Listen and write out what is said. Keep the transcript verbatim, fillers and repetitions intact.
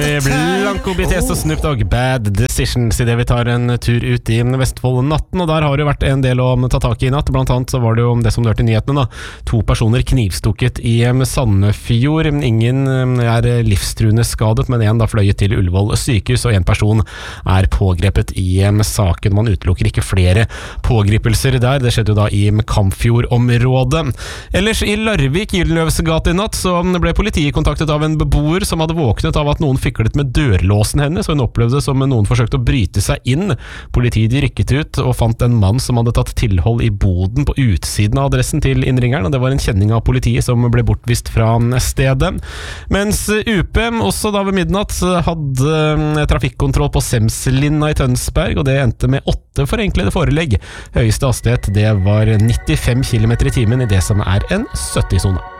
med Blanco B T S og Snoop Dogg, Bad Decisions, I det vi tar en tur ut I Vestfold-natten, og der har det vært en del å ta tak I natt. Blant annet så var det jo det som du hørte I nyhetene da, to personer knivstukket I Sandefjord. Ingen er livstruende skadet, men en da fløyet til Ullevål sykehus, og en person er pågrepet I saken. Man utelukker ikke flere pågripelser der. Det skjedde jo da I Kampfjord-området. Ellers I Larvik, Gyldenløves gate I natt, så ble politiet kontaktet av en beboer som hadde våknet av at noen fiklet med dørlåsen hennes, og hun opplevde som noen forsøkte å bryte seg inn. Politiet rykket ut og fant en mann som hadde tatt tilhold I boden på utsiden av adressen til innringeren, og det var en kjenning av politiet som ble bortvist fra stedet. Mens U P også da ved midnatt hadde trafikkontroll på Semslinna I Tønsberg, og det endte med åtte forenklede forelegg. Høyeste hastighet det var nittifem kilometer I timen I det som er en sytti-sone.